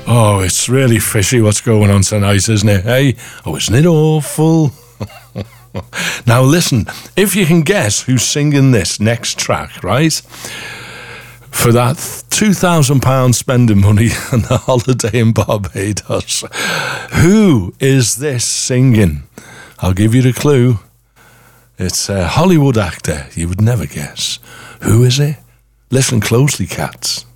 Oh, it's really fishy what's going on tonight, isn't it? Hey, oh, isn't it awful? Now listen, if you can guess who's singing this next track, right? For that £2,000 spending money on the holiday in Barbados, who is this singing? I'll give you the clue. It's a Hollywood actor. You would never guess. Who is it? Listen closely, cats.